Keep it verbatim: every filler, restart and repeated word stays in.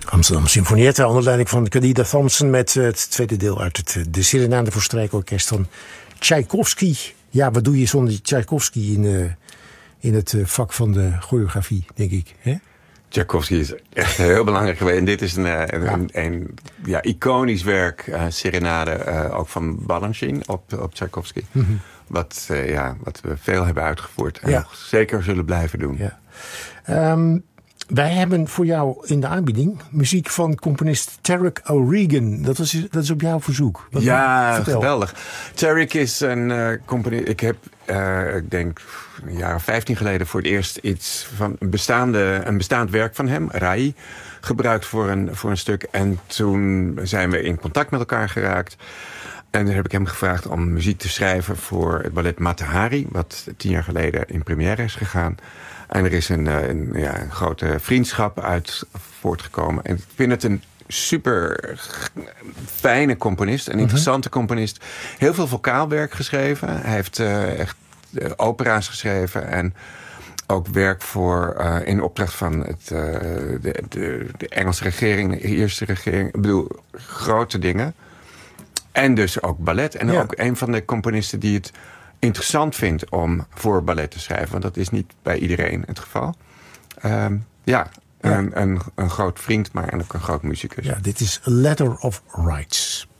Amsterdam Symfonietta onder leiding van Khadija Thompson met uh, het tweede deel uit het uh, de Serenade voor strijkorkest van Tchaikovsky. Ja, wat doe je zonder Tchaikovsky in, uh, in het uh, vak van de choreografie, denk ik. Hè? Tchaikovsky is echt heel belangrijk geweest. En dit is een, een, ja. een, een ja, iconisch werk, uh, Serenade, uh, ook van Balanchine op, op Tchaikovsky. Mm-hmm. Wat, uh, ja, wat we veel hebben uitgevoerd en ja. nog zeker zullen blijven doen. Ja. Um, wij hebben voor jou in de aanbieding muziek van componist Tarek O'Regan. Dat is, dat is op jouw verzoek. Wat ja, geweldig. Tarek is een uh, componist. Ik heb, uh, ik denk, een jaar of vijftien geleden voor het eerst iets van een, bestaande, een bestaand werk van hem, Rai, gebruikt voor een, voor een stuk. En toen zijn we in contact met elkaar geraakt. En dan heb ik hem gevraagd om muziek te schrijven voor het ballet Mata Hari, wat tien jaar geleden in première is gegaan. En er is een, een, ja, een grote vriendschap uit voortgekomen. En ik vind het een super fijne componist, een interessante componist. Heel veel vocaalwerk geschreven. Hij heeft uh, echt uh, opera's geschreven en ook werk voor uh, in opdracht van het, uh, de, de, de Engelse regering, de eerste regering. Ik bedoel, grote dingen. En dus ook ballet. En ja. ook een van de componisten die het interessant vindt om voor ballet te schrijven. Want dat is niet bij iedereen het geval. Um, ja, ja. Een, een, een groot vriend, maar ook een groot muzikus. Ja, dit is A Letter of Rights.